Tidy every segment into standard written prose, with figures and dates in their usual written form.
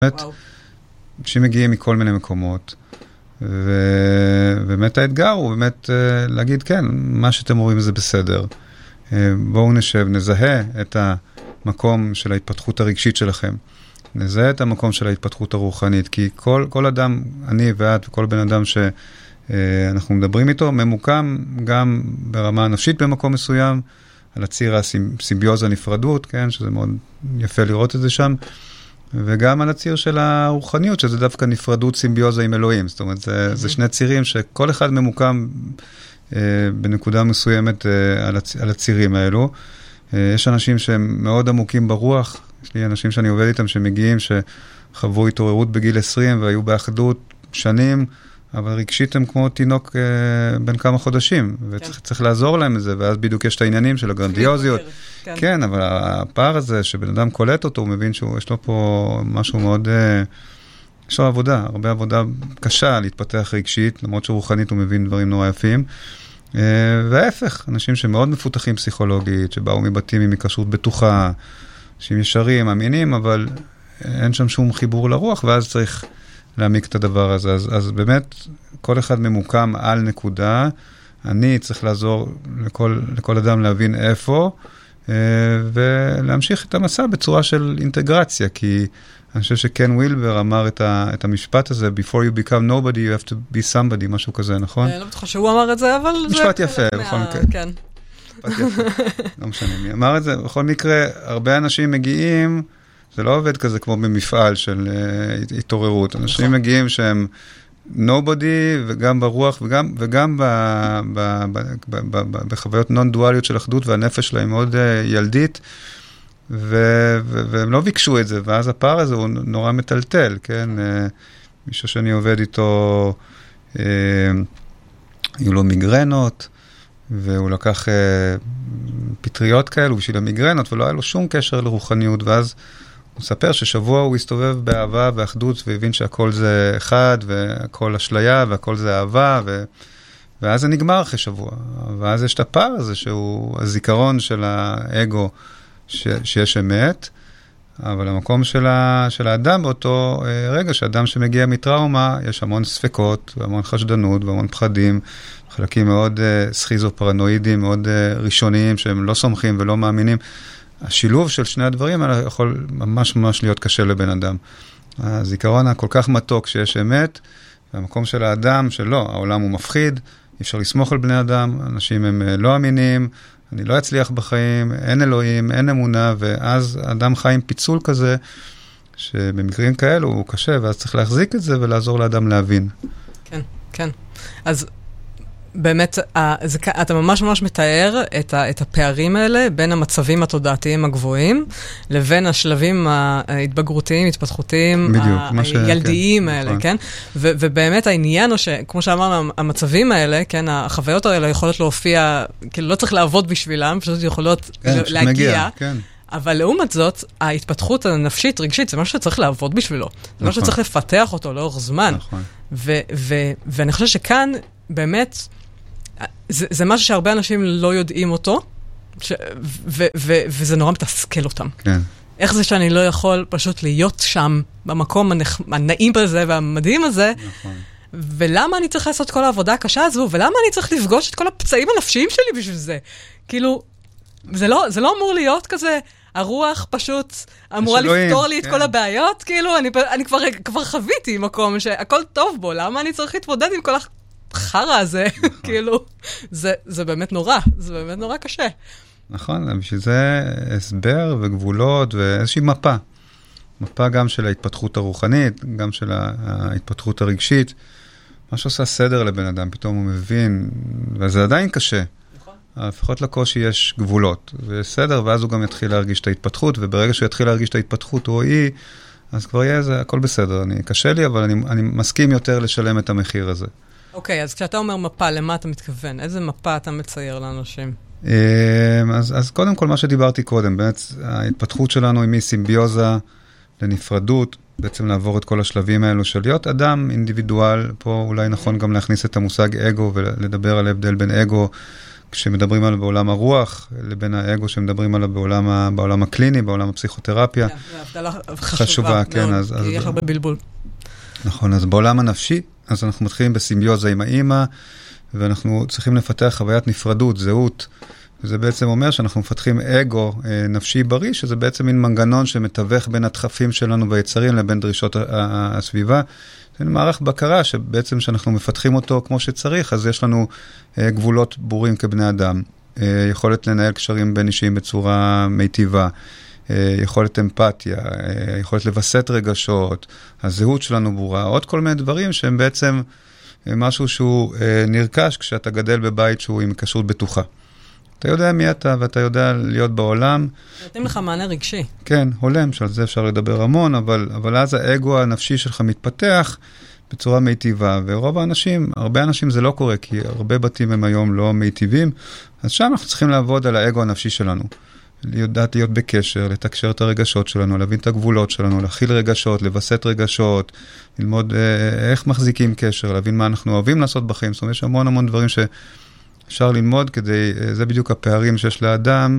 שמגיעים מכל מיני מקומות, ובאמת האתגר הוא באמת להגיד, כן, מה שאתם רואים זה בסדר. בואו נשב, נזהה את המקום של ההתפתחות הרגשית שלכם. נזהה את המקום של ההתפתחות הרוחנית, כי כל אדם, אני ואת וכל בן אדם שאנחנו מדברים איתו, ממוקם גם ברמה הנפשית במקום מסוים, על הציר הסימביוזה נפרדות, כן, שזה מאוד יפה לראות את זה שם, וגם על הציר של הרוחניות, שזה דווקא נפרדות סימביוזה עם אלוהים. זאת אומרת, זה שני צירים שכל אחד ממוקם בנקודה מסוימת על הצירים האלו. יש אנשים שהם מאוד עמוקים ברוח, יש לי אנשים שאני עובד איתם שמגיעים, שחוו התעוררות בגיל 20 והיו באחדות שנים, אבל רגשית הם כמו תינוק בין כמה חודשים, וצריך לעזור להם את זה, ואז בדיוק יש את העניינים של הגרנדיוזיות. כן, אבל הפער הזה שבן אדם קולט אותו, הוא מבין שיש לו פה משהו מאוד, יש לו עבודה, הרבה עבודה קשה להתפתח רגשית, למרות שרוחנית הוא מבין דברים נורא יפים, וההפך, אנשים שמאוד מפותחים פסיכולוגית, שבאו מבתים עם היקשרות בטוחה, אנשים ישרים, אמינים, אבל אין שם שום חיבור לרוח, ואז צריך להעמיק את הדבר הזה. אז באמת, כל אחד ממוקם על נקודה, אני צריך לעזור לכל אדם להבין איפה, ולהמשיך את המסע בצורה של אינטגרציה, כי אני חושב שקן ווילבר אמר את המשפט הזה, before you become nobody, you have to be somebody, משהו כזה, נכון? לא בטוחה שהוא אמר את זה, אבל זה... משפט יפה, בכל מקרה. כן. משפט יפה, לא משנה מי. אמר את זה, בכל מקרה, הרבה אנשים מגיעים, זה לא עובד כזה כמו במפעל של התעוררות. אנשים מגיעים שהם nobody, וגם ברוח, וגם בחוויות נון-דואליות של אחדות, והנפש שלהם מאוד ילדית, והם לא ביקשו את זה, ואז הפער הזה הוא נורא מטלטל, כן? מישהו שאני עובד איתו, היו לו מיגרנות, והוא לקח פטריות כאלו בשביל המיגרנות, ולא היה לו שום קשר לרוחניות, ואז הוא מספר ששבוע הוא הסתובב באהבה ואחדות, והבין שהכל זה אחד, והכל אשליה, והכל זה אהבה, ואז זה נגמר אחרי שבוע. ואז יש את הפער הזה, שהוא הזיכרון של האגו, שיש אמת, אבל המקום של האדם באותו רגע, שאדם שמגיע מטראומה, יש המון ספקות, והמון חשדנות, והמון פחדים, חלקים מאוד סכיזופרנואידים, מאוד ראשוניים, שהם לא סומכים ולא מאמינים. השילוב של שני הדברים האלה יכול ממש ממש להיות קשה לבן אדם. הזיכרון הכל כך מתוק שיש אמת, והמקום של האדם שלא, העולם הוא מפחיד, אי אפשר לסמוך על בני אדם, אנשים הם לא אמינים, אני לא אצליח בחיים, אין אלוהים, אין אמונה, ואז האדם חי עם פיצול כזה, שבמקרים כאלו הוא קשה, ואז צריך להחזיק את זה ולעזור לאדם להבין. כן, כן. אז באמת, אתה ממש ממש מתאר את הפערים האלה בין המצבים התודעתיים הגבוהים, לבין השלבים ההתבגרותיים, התפתחותיים, הילדיים האלה, כן? ובאמת העניין הוא שכמו שאמרנו, המצבים האלה, כן, החוויות האלה יכולות להופיע, כאילו לא צריך לעבוד בשבילם, פשוט יכולות להגיע. אבל לעומת זאת, ההתפתחות הנפשית, רגשית, זה משהו שצריך לעבוד בשבילו. זה משהו שצריך לפתח אותו לאורך זמן. ואני חושב שכאן, באמת, זה משהו שהרבה אנשים לא יודעים אותו, וזה נורא מתסכל אותם. כן. איך זה שאני לא יכול פשוט להיות שם, במקום הנעים הזה והמדהים הזה, נכון. ולמה אני צריך לעשות כל העבודה הקשה הזו, ולמה אני צריך לפגוש את כל הפצעים הנפשיים שלי בשביל זה? כאילו, זה לא אמור להיות כזה, הרוח פשוט אמורה לפתור לי את כל הבעיות, כאילו, אני כבר חוויתי מקום שהכל טוב בו, למה אני צריך להתמודד עם כל החרא הזה? כאילו, זה באמת נורא, זה באמת נורא קשה. נכון, בשביל זה הסבר וגבולות ואיזושהי מפה. מפה גם של ההתפתחות הרוחנית, גם של ההתפתחות הרגשית. מה שעושה סדר לבן אדם, פתאום הוא מבין, וזה עדיין קשה. לפחות לקושי יש גבולות, וסדר, ואז הוא גם יתחיל להרגיש את ההתפתחות, וברגע שהוא יתחיל להרגיש את ההתפתחות, הוא או היא, אז כבר יהיה זה, הכל בסדר. קשה לי, אבל אני מסכים יותר לשלם את המחיר הזה. אוקיי, אז כשאתה אומר מפה, למה אתה מתכוון? איזה מפה אתה מצייר לאנשים? אז קודם כל מה שדיברתי קודם, באמת ההתפתחות שלנו היא מסימביוזה לנפרדות, בעצם לעבור את כל השלבים האלו של להיות אדם אינדיבידואל, פה אולי נכון גם להכניס את המושג אגו ולדבר על הבדל בין אגו כשמדברים עליו בעולם הרוח, לבין האגו שמדברים עליו בעולם הקליני, בעולם הפסיכותרפיה. והבדלה חשובה, כן. כי יש הרבה בלבול. נכון, אז בעולם הנפשי, אז אנחנו מתחילים בסימביוזה עם האמא, ואנחנו צריכים לפתח חוויית נפרדות, זהות, וזה בעצם אומר שאנחנו מפתחים אגו נפשי בריא, שזה בעצם מין מנגנון שמתווך בין הדחפים שלנו ויצרים לבין דרישות הסביבה. זה מערך בקרה שבעצם שאנחנו מפתחים אותו כמו שצריך, אז יש לנו גבולות ברורים כבני אדם, יכולת לנהל קשרים בין אישיים בצורה מיטיבה, יכולת אמפתיה, יכולת לבסט רגשות, הזהות שלנו ברורה, עוד כל מיני דברים שהם בעצם משהו שהוא נרכש כשאתה גדל בבית שהוא עם כשרות בטוחה. אתה יודע מי אתה ואתה יודע להיות בעולם. נותנים לך מענה רגשי. כן, הולם, שעל זה אפשר לדבר המון, אבל אז האגו הנפשי שלך מתפתח בצורה מיטיבה, ורוב האנשים, הרבה אנשים זה לא קורה, כי הרבה בתים הם היום לא מיטיבים, אז שם אנחנו צריכים לעבוד על האגו הנפשי שלנו. לדעת להיות בקשר, לתקשר את הרגשות שלנו, להבין את הגבולות שלנו, להכיל רגשות, לבסט רגשות, ללמוד איך מחזיקים קשר, להבין מה אנחנו אוהבים לעשות בחיים. זאת אומרת, יש המון דברים שאפשר ללמוד כדי, זה בדיוק הפערים שיש לאדם,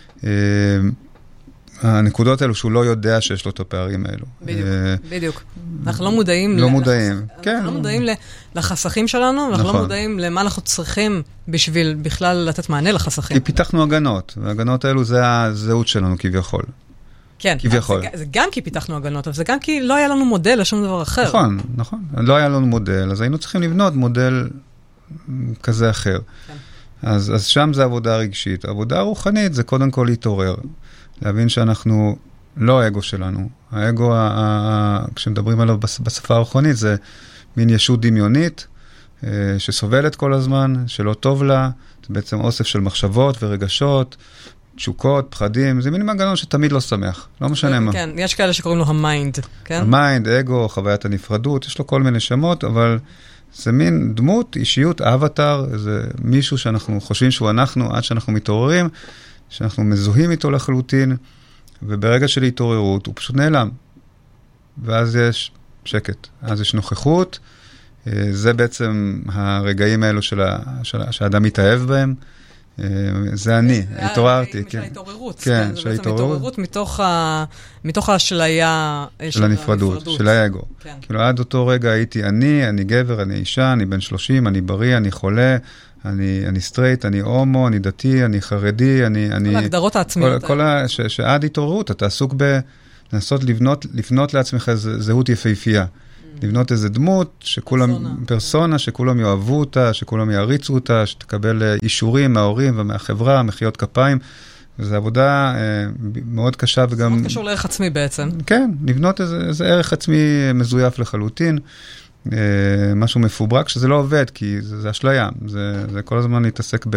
הנקודות האלו שהוא לא יודע שיש לו את הפערים האלו. בדיוק. אנחנו לא מודעים. לא מודעים, כן. אנחנו לא מודעים לחסכים שלנו, ואנחנו לא מודעים למה אנחנו צריכים בשביל בכלל לתת מענה לחסכים. כי פיתחנו הגנות, והגנות האלו זה הזהות שלנו כביכול. כן, זה גם כי פיתחנו הגנות, אבל זה גם כי לא היה לנו מודל לשום דבר אחר. נכון. לא היה לנו מודל, אז היינו צריכים לבנות מודל כזה אחר. אז שם זה עבודה רגשית. העבודה הרוחנית זה קודם כל להתעורר. להבין שאנחנו לא האגו שלנו. האגו, כשמדברים עליו בשפה הרוחנית, זה מין ישות דמיונית, שסובלת כל הזמן, שלא טוב לה, זה בעצם אוסף של מחשבות ורגשות, תשוקות, פחדים, זה מין מנגנון שתמיד לא שמח, לא משנה מה. כן, יש כאלה שקוראים לו המיינד, כן? המיינד, אגו, חוויית הנפרדות, יש לו כל מיני שמות, אבל זה מין דמות, אישיות, אבטר, זה מישהו שאנחנו חושבים שהוא אנחנו, עד שאנחנו מתעוררים, שאנחנו מזוהים איתו לחלוטין, וברגע של התעוררות הוא פשוט נעלם. ואז יש שקט, אז יש נוכחות, זה בעצם הרגעים האלו שהאדם מתאהב בהם, זה אני, התעוררתי. של ההתעוררות. כן, של ההתעוררות מתוך האשליה של הנפרדות, של האגו. כאילו עד אותו רגע הייתי אני גבר, אני אישה, אני בן 30, אני בריא, אני חולה, אני סטרייט, אני הומו, אני דתי, אני חרדי, אני... כל ההגדרות העצמיות. שעד התעוררות אתה עסוק לנסות לבנות לעצמך זהות יפהפייה. לבנות איזה דמות, פרסונה, שכולם יאהבו אותה, שכולם יעריצו אותה, שתקבל אישורים מההורים ומהחברה, מחיאות כפיים. וזו עבודה מאוד קשה וגם... מאוד קשור לערך עצמי בעצם. כן, לבנות איזה ערך עצמי מזויף לחלוטין. משהו מפוברק, שזה לא עובד, כי זה אשליה. זה כל הזמן להתעסק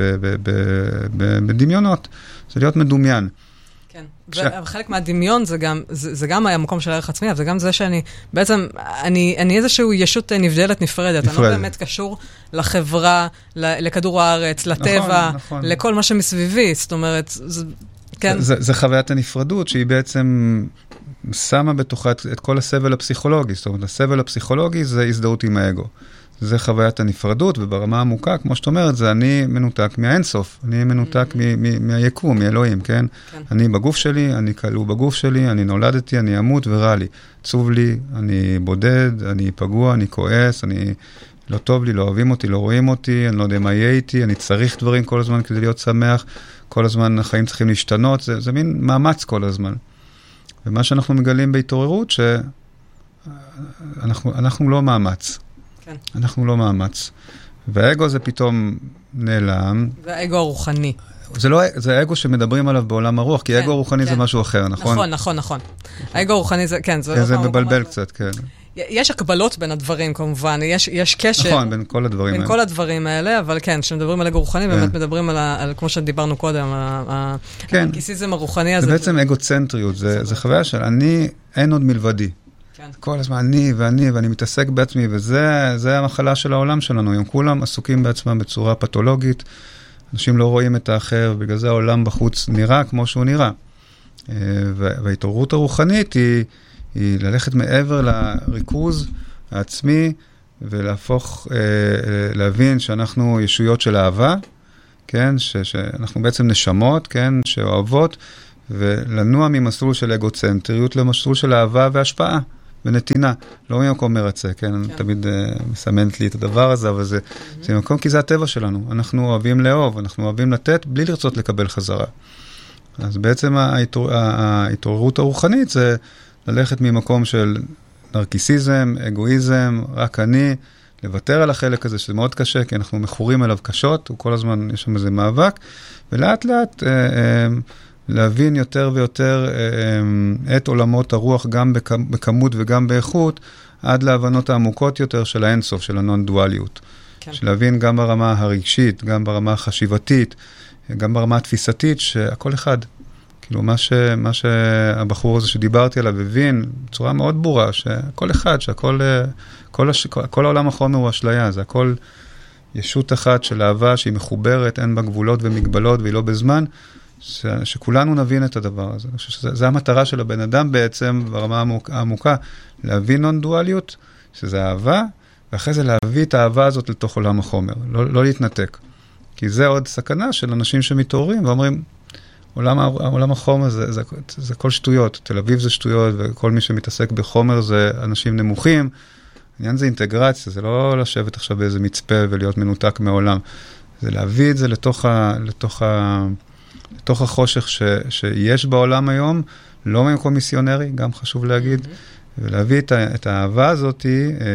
בדמיונות. זה להיות מדומיין. כן, וחלק מהדמיון זה גם היה מקום של הערך עצמי, אבל זה גם זה שאני, בעצם, אני איזשהו ישות נבדלת נפרדת, אני לא באמת קשור לחברה, לכדור הארץ, לטבע, לכל מה שמסביבי, זאת אומרת, כן. זה חוויית הנפרדות, שהיא בעצם שמה בתוכה את כל הסבל הפסיכולוגי, זאת אומרת, הסבל הפסיכולוגי זה הזדהות עם האגו. זה חוויית הנפרדות, וברמה עמוקה, כמו שאת אומרת, זה אני מנותק מהאינסוף, אני מנותק מהיקום, מאלוהים, כן? אני בגוף שלי, אני כלוא בגוף שלי, אני נולדתי, אני אמות ורע לי. עצוב לי, אני בודד, אני פגוע, אני כועס, אני לא טוב לי, לא אוהבים אותי, לא רואים אותי, אני לא יודע מה יהיה איתי, אני צריך דברים כל הזמן כדי להיות שמח, כל הזמן החיים צריכים להשתנות, זה מין מאמץ כל הזמן. ומה שאנחנו מגלים בהתעוררות, שאנחנו לא מאמץ. כן. אנחנו לא מאמץ. והאגו זה פתאום נעלם. זה האגו הרוחני. זה האגו שמדברים עליו בעולם הרוח, כי האגו הרוחני זה משהו אחר, נכון? נכון. האגו הרוחני זה, כן. זה מבלבל קצת, כן. יש הקבלות בין הדברים, כמובן. יש קשר. נכון, בין כל הדברים האלה. בין כל הדברים האלה, אבל כן, כשמדברים על אגו רוחני, באמת מדברים על כמו שדיברנו קודם, הקיסיזם הרוחני הזה. זה בעצם אגוצנטריות, זה חוויה של אין עוד מלבדי. כל הזמן אני ואני מתעסק בעצמי, וזה המחלה של העולם שלנו. היום כולם עסוקים בעצמם בצורה פתולוגית, אנשים לא רואים את האחר, בגלל זה העולם בחוץ נראה כמו שהוא נראה. וההתעוררות הרוחנית היא ללכת מעבר לריכוז העצמי, ולהפוך, להבין שאנחנו ישויות של אהבה, כן, שאנחנו בעצם נשמות, כן, שאוהבות, ולנוע ממסלול של אגוצנטריות למסלול של אהבה והשפעה ונתינה. לא ממקום מרצה, כן? אני תמיד מסמנת לי את הדבר הזה, אבל זה מקום כי זה הטבע שלנו. אנחנו אוהבים לאהוב, אנחנו אוהבים לתת בלי לרצות לקבל חזרה. אז בעצם ההתעוררות הרוחנית זה ללכת ממקום של נרקיסיזם, אגואיזם, רק אני, לוותר על החלק הזה, שזה מאוד קשה, כי אנחנו מכורים אליו קשות, וכל הזמן יש שם איזה מאבק, ולאט לאט להבין יותר ויותר את עולמות הרוח, גם בכמות וגם באיכות, עד להבנות העמוקות יותר של האינסוף, של הנון-דואליות. כן. של להבין גם ברמה הרגשית, גם ברמה החשיבתית, גם ברמה התפיסתית, שהכל אחד. כאילו, מה שהבחור הזה שדיברתי עליו הבין, בצורה מאוד ברורה, שהכל אחד, שהכל, כל העולם החומר הוא אשליה, זה הכל ישות אחת של אהבה שהיא מחוברת, אין בה גבולות ומגבלות והיא לא בזמן, שכולנו נבין את הדבר הזה. אני חושב שזה המטרה של הבן אדם בעצם, ברמה העמוקה, להבין נון-דואליות, שזה אהבה, ואחרי זה להביא את האהבה הזאת לתוך עולם החומר, לא להתנתק. כי זה עוד סכנה של אנשים שמתעוררים ואומרים, עולם החומר זה כל שטויות, תל אביב זה שטויות, וכל מי שמתעסק בחומר זה אנשים נמוכים. העניין זה אינטגרציה, זה לא לשבת עכשיו באיזה מצפה ולהיות מנותק מהעולם. זה להביא את זה לתוך החושך שיש בעולם היום, לא ממקום מיסיונרי, גם חשוב להגיד, ולהביא את האהבה הזאת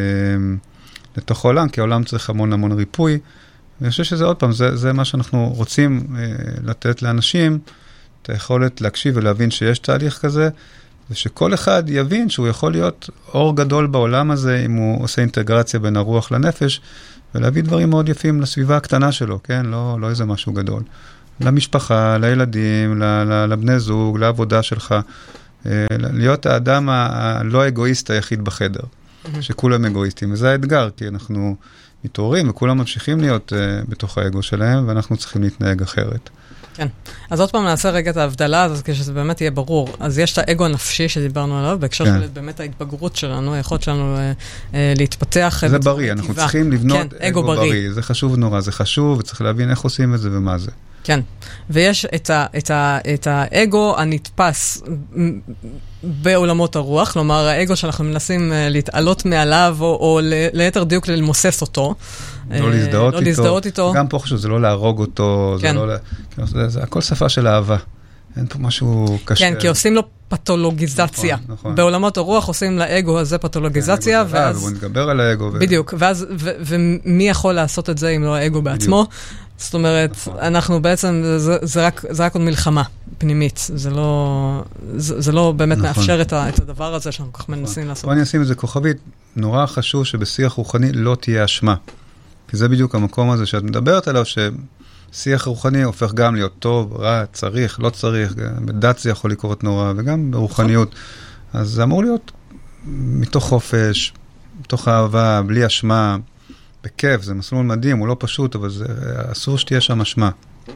לתוך העולם, כי העולם צריך המון ריפוי. ואני חושב שזה עוד פעם, זה מה שאנחנו רוצים לתת לאנשים, את היכולת להקשיב ולהבין שיש תהליך כזה, ושכל אחד יבין שהוא יכול להיות אור גדול בעולם הזה, אם הוא עושה אינטגרציה בין הרוח לנפש, ולהביא דברים מאוד יפים לסביבה הקטנה שלו, כן? לא איזה משהו גדול. למשפחה, לילדים, לבני זוג, לעבודה שלך, להיות האדם הלא אגואיסט היחיד בחדר, שכולם אגואיסטים. וזה האתגר, כי אנחנו מתעוררים וכולם ממשיכים להיות בתוך האגו שלהם, ואנחנו צריכים להתנהג אחרת. כן. אז עוד פעם נעשה רגע את ההבדלה הזאת, כשזה באמת יהיה ברור. אז יש את האגו הנפשי שדיברנו עליו, בהקשר של באמת ההתבגרות שלנו, היכולת שלנו להתפתח. זה בריא, אנחנו צריכים לבנות אגו בריא. זה חשוב נורא, זה חשוב, וצריך להבין איך עושים את זה ומה זה. כן. ויש את האגו הנתפס בעולמות הרוח, כלומר, האגו שאנחנו מנסים להתעלות מעליו, או ליתר דיוק למוסס אותו. לא להזדהות איתו. גם פה חשוב, זה לא להרוג אותו, זה הכל שפה של אהבה. אין פה משהו קשה. כן, כי עושים לו פתולוגיזציה. נכון. בעולמות הרוח עושים לאגו הזה פתולוגיזציה, ואז... בוא נדבר על האגו. בדיוק, ומי יכול לעשות את זה אם לא האגו בעצמו? זאת אומרת, אנחנו בעצם, זה רק עוד מלחמה פנימית. זה לא באמת מאפשר את הדבר הזה שאנחנו כל כך מנסים לעשות. בוא אני אשים את זה כוכבית. נורא חשוב שבשיח רוחני לא תהיה אשמה. כי זה בדיוק המקום הזה שאת מדברת עליו, ששיח רוחני הופך גם להיות טוב, רע, צריך, לא צריך. בדת זה יכול לקרות נורא, וגם ברוחניות. אז זה אמור להיות מתוך חופש, מתוך אהבה, בלי אשמה. בכיף, זה מסלול מדהים, הוא לא פשוט, אבל אסור שתהיה שם אשמה.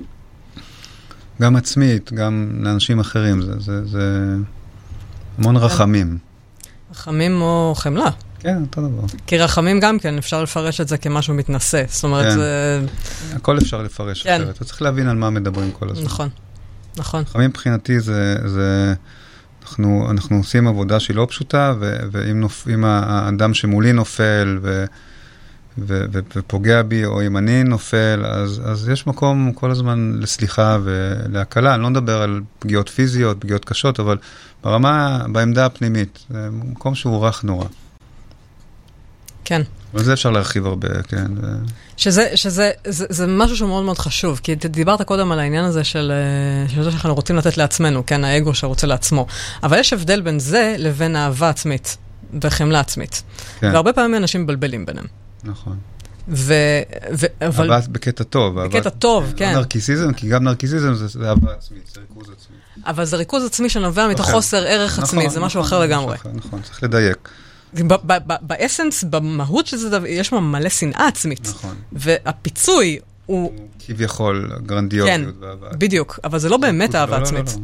גם עצמית, גם לאנשים אחרים, זה המון רחמים. רחמים או חמלה. כן, אותו דבר. כי רחמים גם כן, אפשר לפרש את זה כמשהו מתנשא. זאת אומרת, זה... הכל אפשר לפרש אחרת. אתה צריך להבין על מה מדברים כל הזמן. נכון. רחמים מבחינתי זה... אנחנו עושים עבודה שהיא לא פשוטה, ואם האדם שמולי נופל, ופוגע בי, או אם אני נופל, אז יש מקום כל הזמן לסליחה ולהקלה. אני לא מדבר על פגיעות פיזיות, פגיעות קשות, אבל בעמדה הפנימית. זה מקום שהוא רך נורא. כן. אבל זה אפשר להרחיב הרבה, כן. שזה משהו שהוא מאוד מאוד חשוב, כי דיברת קודם על העניין הזה של זה שאנחנו רוצים לתת לעצמנו, כן, האגו שרוצה לעצמו. אבל יש הבדל בין זה לבין אהבה עצמית וחמלה עצמית. והרבה פעמים אנשים מבלבלים ביניהם. נכון. אבל... אהבה בקטע טוב. בקטע טוב, כן. נרקיסיזם, כי גם נרקיסיזם זה אהבה עצמית, זה ריכוז עצמי. אבל זה ריכוז עצמי שנובע מתוך חוסר ערך עצמי, זה משהו אחר לגמרי. נכון, צריך לדייק. באסנס, במהות של זה, יש מלא שנאה עצמית. נכון. והפיצוי הוא... כביכול גרנדיוזיות ואהבה. כן, בדיוק, אבל זה לא באמת אהבה עצמית.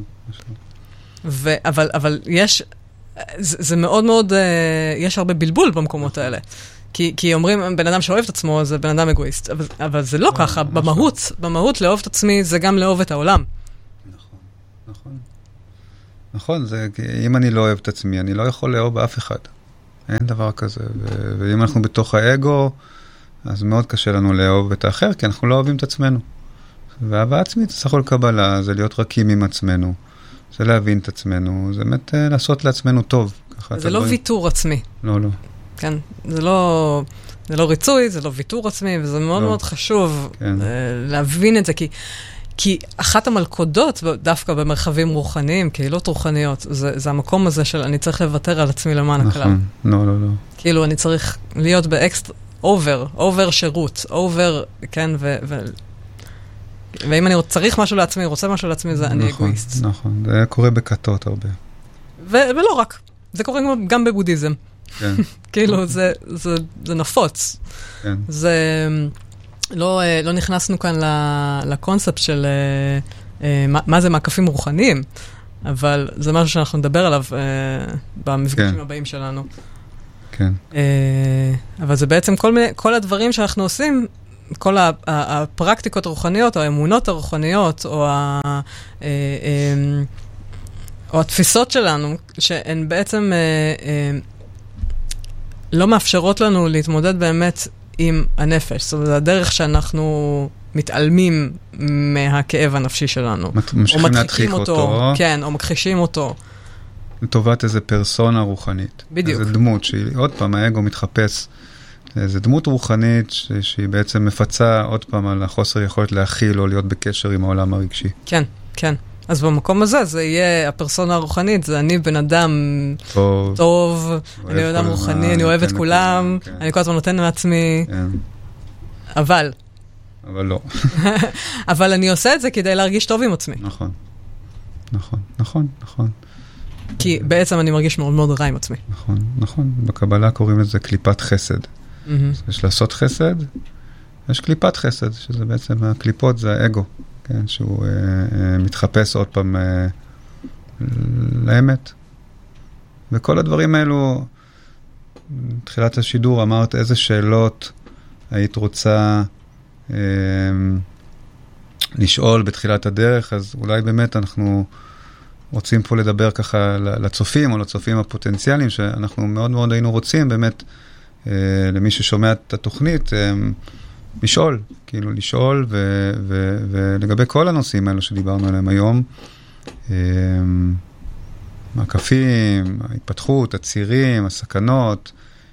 אבל יש... זה מאוד מאוד... יש הרבה בלבול במקומות האלה. כי אומרים, בן אדם שאוהב את עצמו, זה בן אדם אגואיסט. אבל זה לא ככה, במהות לאהוב את עצמי, זה גם לאהוב את העולם. נכון, אם אני לא אוהב את עצמי, אני לא יכול לאהוב באף אחד. אין דבר כזה. ואם אנחנו בתוך האגו, אז מאוד קשה לנו לאהוב את האחר, כי אנחנו לא אוהבים את עצמנו. ואהבה עצמית, סך הכל קבלה, זה להיות רכים עם עצמנו, זה להבין את עצמנו, זה באמת לעשות לעצמנו טוב. זה לא ויתור עצמי. לא. כן, זה לא ריצוי, זה לא ויתור עצמי, וזה מאוד מאוד חשוב להבין את זה, כי אחת המלכודות, דווקא במרחבים רוחניים, קהילות רוחניות, זה המקום הזה של אני צריך לוותר על עצמי למען הכלל. נכון, לא. כאילו אני צריך להיות אובר שירות, כן, ואם אני צריך משהו לעצמי, רוצה משהו לעצמי, זה אני אגואיסט. נכון, זה קורה בכתות הרבה. ולא רק, זה קורה גם בבודהיזם. כן. כאילו, זה נפוץ. כן. זה, לא נכנסנו כאן לקונספט של מה זה מעקפים רוחניים, אבל זה משהו שאנחנו נדבר עליו במפגשים הבאים שלנו. כן. אבל זה בעצם כל הדברים שאנחנו עושים, כל הפרקטיקות הרוחניות, או האמונות הרוחניות, או התפיסות שלנו, שהן בעצם לא מאפשרות לנו להתמודד באמת עם הנפש. זאת אומרת, הדרך שאנחנו מתעלמים מהכאב הנפשי שלנו. ממשיכים להדחיק אותו. כן, או מכחישים אותו. לטובת איזו פרסונה רוחנית. בדיוק. איזו דמות שהיא, עוד פעם, האגו מתחפש. איזו דמות רוחנית שהיא בעצם מפצה עוד פעם על החוסר יכולת להכיל או להיות בקשר עם העולם הרגשי. כן, כן. אז במקום הזה, זה יהיה הפרסונה הרוחנית, זה אני בן אדם טוב, אני בן אדם רוחני, אני אוהב את כולם, אני כל הזמן נותן מעצמי, אבל לא. אבל אני עושה את זה כדי להרגיש טוב עם עצמי. נכון. כי בעצם אני מרגיש מאוד מאוד רע עם עצמי. נכון. בקבלה קוראים לזה קליפת חסד. יש לעשות חסד, יש קליפת חסד, שזה בעצם, הקליפות זה האגו. כן, שהוא מתחפש עוד פעם לאמת. וכל הדברים האלו, תחילת השידור אמרת איזה שאלות היית רוצה לשאול בתחילת הדרך, אז אולי באמת אנחנו רוצים פה לדבר ככה לצופים או לצופים הפוטנציאליים, שאנחנו מאוד מאוד היינו רוצים באמת למי ששומע את התוכנית, לשאול, ולגבי כל הנושאים האלו שדיברנו עליהם היום, מעקפים, ההתפתחות, הצירים, הסכנות,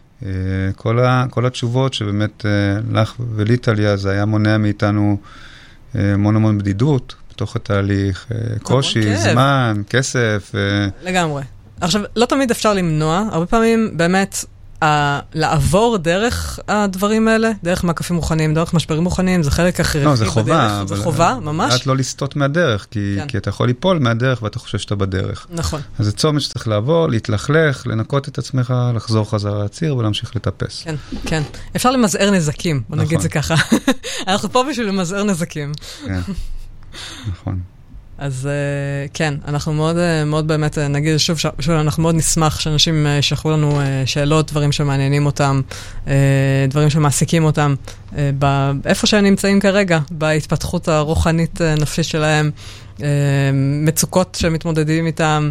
כל התשובות שבאמת לך וליטליה, זה היה מונע מאיתנו המון בדידות בתוך התהליך, קושי, זמן, כסף. לגמרי. עכשיו, לא תמיד אפשר למנוע, הרבה פעמים באמת לעבור דרך הדברים האלה, דרך מעקפים רוחניים, דרך משברים רוחניים, זה חלק הכרחי בדרך. לא, זה חובה. זה חובה, ממש. את לא לסטות מהדרך, כי אתה יכול ליפול מהדרך ואתה חושב שאתה בדרך. נכון. אז זה צומת שצריך לעבור, להתלכלך, לנקות את עצמך, לחזור חזרה לציר ולהמשיך לטפס. כן. אפשר למזער נזקים, בוא נגיד זה ככה. אנחנו פה בשביל למזער נזקים. כן, נכון. אז כן, אנחנו מאוד באמת, נגיד שוב, אנחנו מאוד נשמח שאנשים ישלחו לנו שאלות, דברים שמעניינים אותם, דברים שמעסיקים אותם, איפה שהם נמצאים כרגע, בהתפתחות הרוחנית נפשית שלהם, מצוקות שמתמודדים איתם.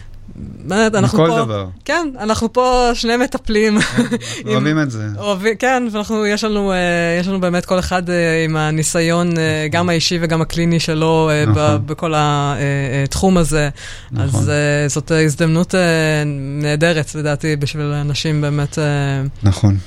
בכל דבר. כן, אנחנו פה שני מטפלים. אוהבים את זה. כן, יש לנו באמת כל אחד עם הניסיון, גם האישי וגם הקליני שלו, בכל התחום הזה. אז זאת הזדמנות נהדרת, לדעתי, בשביל אנשים באמת. נכון.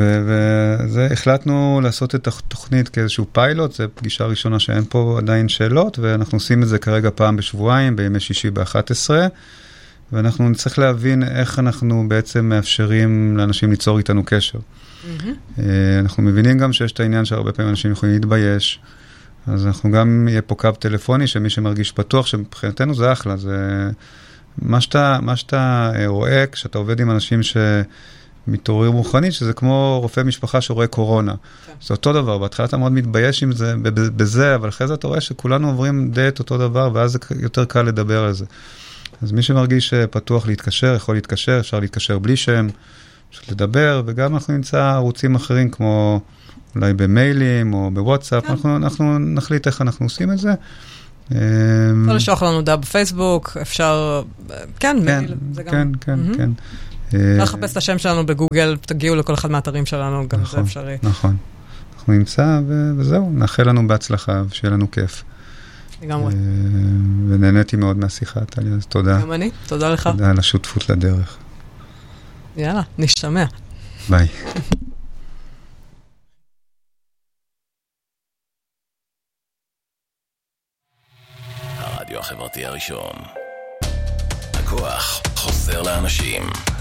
והחלטנו לעשות את התוכנית כאיזשהו פיילוט, זו פגישה ראשונה שאין פה עדיין שאלות, ואנחנו עושים את זה כרגע פעם בשבועיים, בימי שישי ב-11, ואנחנו נצטרך להבין איך אנחנו בעצם מאפשרים לאנשים ליצור איתנו קשר. אנחנו מבינים גם שיש את העניין שהרבה פעמים אנשים יכולים להתבייש, אז אנחנו גם, יהיה פה קו טלפוני שמי שמרגיש פתוח, שמבחינתנו זה אחלה, זה מה שאתה רואה כשאתה עובד עם אנשים מתעוררים רוחנית, שזה כמו רופא משפחה שרואה קורונה. זה אותו דבר, בהתחלה אתה מאוד מתבייש עם זה, בזה, אבל אחרי זה אתה רואה שכולנו עוברים די את אותו דבר, ואז זה יותר קל לדבר על זה. אז מי שמרגיש פתוח להתקשר, יכול להתקשר, אפשר להתקשר בלי שם, פשוט לדבר, וגם אנחנו נמצא ערוצים אחרים כמו אולי במיילים או בוואטסאפ, אנחנו נחליט איך אנחנו עושים את זה. אפשר לשלוח לנו הודעה בפייסבוק, אפשר, כן, מייל, זה גם. כן. אפשר לחפש את השם שלנו בגוגל, תגיעו לכל אחד מהאתרים שלנו, גם זה אפשרי. נכון. אנחנו נמצא וזהו, נאחל לנו בהצלחה, ושיהיה לנו כיף. לגמרי. ונהניתי מאוד מהשיחה, טליה, אז תודה. גם אני, תודה לך. תודה על השותפות לדרך. יאללה, נשתמע. ביי. הרדיו החברתי הראשון. הכוח חוזר לאנשים.